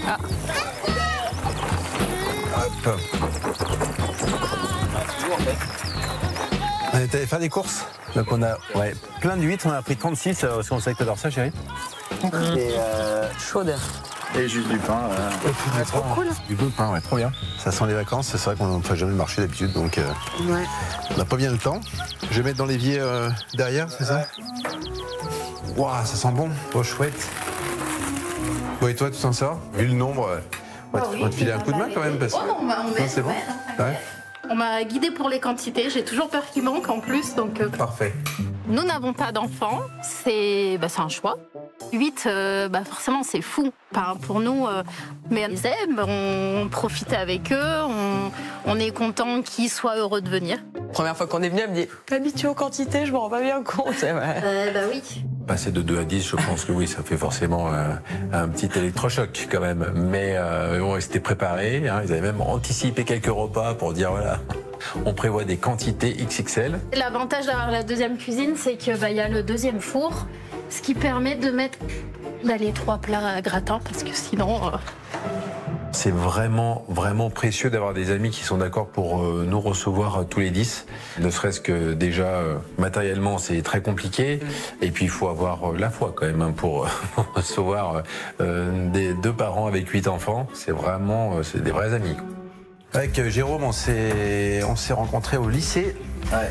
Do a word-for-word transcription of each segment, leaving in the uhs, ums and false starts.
Ah. Hop. On est allé faire des courses. Donc on a ouais, plein d'huîtres, on a pris trente-six, euh, parce qu'on sait que t'adores ça, chérie. Mmh. Et euh, chaude. Et juste du pain. Euh... Ouais, trop cool. Du coup, le pain, ouais, trop bien. Ça sent les vacances, c'est vrai qu'on ne fait jamais le marché d'habitude, donc euh, ouais. On n'a pas bien le temps. Je vais mettre dans l'évier euh, derrière, c'est ça? Waouh, ça sent bon, trop chouette. Bon, et toi, tu t'en sors? Vu le nombre, euh, on va, oh, oui, on va te filer un coup de main quand même, parce que... Oh, non, bah, on non, c'est bon ouais, ouais. On m'a guidée pour les quantités, j'ai toujours peur qu'il manque en plus, donc... Euh... Parfait. Nous n'avons pas d'enfants, c'est bah, un choix. huit, euh, bah, forcément, c'est fou enfin, pour nous. Euh, mais ils aiment, on profite avec eux, on, on est content qu'ils soient heureux de venir. Première fois qu'on est venu, elle me dit « Habitué aux quantités, je me rends pas bien compte. » euh, Bah oui. Passer de deux à dix, je pense que oui, ça fait forcément un, un petit électrochoc quand même. Mais euh, bon, ils s'étaient préparés, hein, ils avaient même anticipé quelques repas pour dire voilà, on prévoit des quantités X X L. L'avantage d'avoir la deuxième cuisine, c'est qu'il bah, y a le deuxième four, ce qui permet de mettre bah, les trois plats à gratin, parce que sinon... Euh... C'est vraiment, vraiment précieux d'avoir des amis qui sont d'accord pour euh, nous recevoir euh, tous les dix. Ne serait-ce que déjà, euh, matériellement, c'est très compliqué. Et puis, il faut avoir euh, la foi quand même hein, pour, pour recevoir euh, des, deux parents avec huit enfants. C'est vraiment, euh, c'est des vrais amis. Avec euh, Jérôme, on s'est, on s'est rencontrés au lycée. Ouais.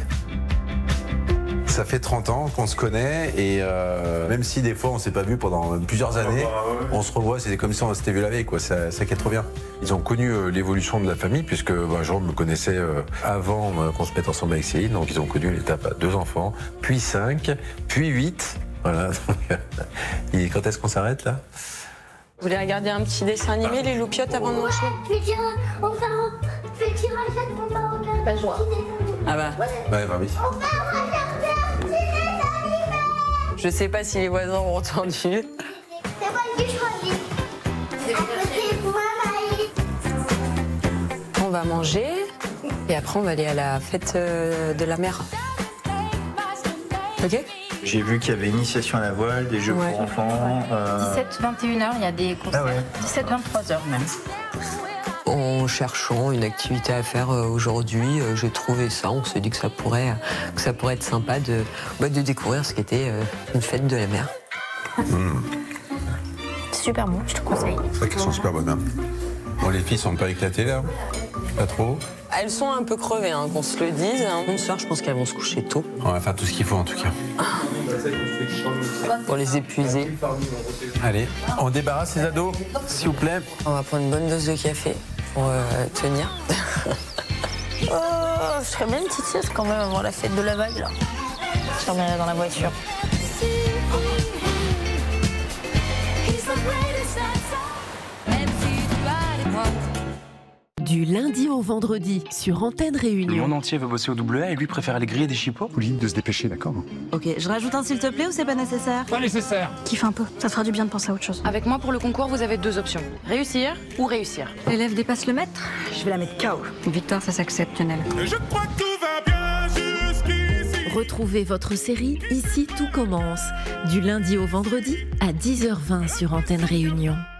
Ça fait trente ans qu'on se connaît et euh, même si des fois on s'est pas vu pendant plusieurs années, on se revoit, c'est comme si on s'était vu la veille, quoi. Ça, ça qui est trop bien. Ils ont connu euh, l'évolution de la famille puisque bah, Jérôme me connaissait euh, avant euh, qu'on se mette ensemble avec Céline, donc ils ont connu l'étape à deux enfants, puis cinq, puis huit. Voilà. Et quand est-ce qu'on s'arrête là? Vous voulez regarder un petit dessin animé, les loupiottes, avant de manger? Je vais dire, on va faire le tirage à ton maman. Bah, je vois. Ah bah. Ouais, bah oui. On va regarder un petit dessin animé. Je sais pas si les voisins ont entendu. C'est moi qui choisis. À côté de moi, Maïs. On va manger et après on va aller à la fête de la mer. Ok? J'ai vu qu'il y avait initiation à la voile, des jeux ouais. pour enfants. Euh... dix-sept vingt et une heures, il y a des concerts. Ah ouais. dix-sept vingt-trois heures même. En cherchant une activité à faire aujourd'hui, j'ai trouvé ça. On s'est dit que ça pourrait, que ça pourrait être sympa de, bah, de découvrir ce qu'était une fête de la mer. Mmh. Super bon, je te conseille. C'est vrai qu'elles sont super bonnes. Hein. Bon, les filles sont pas éclatées là? Pas trop? Elles sont un peu crevées, hein, qu'on se le dise. Mon soeur, je pense qu'elles vont se coucher tôt. On va faire tout ce qu'il faut en tout cas. Pour les épuiser. Allez, on débarrasse les ados, s'il vous plaît. On va prendre une bonne dose de café pour euh, tenir. Oh, je serais bien une petite sieste quand même avant la fête de la vague là. Je dormirai dans la voiture. Du lundi au vendredi, sur Antenne Réunion. Le monde entier veut bosser au double A et lui préfère aller griller des chipots. Vous lui dites de se dépêcher, d'accord? Ok, je rajoute un s'il te plaît ou c'est pas nécessaire? Pas nécessaire. Kiffe un peu, ça te fera du bien de penser à autre chose. Avec moi, pour le concours, vous avez deux options. Réussir ou réussir. L'élève dépasse le maître, je vais la mettre K O. Une victoire, ça s'accepte, Lionel. Je crois que tout va bien jusqu'ici. Retrouvez votre série Ici tout commence, du lundi au vendredi à dix heures vingt sur Antenne Réunion.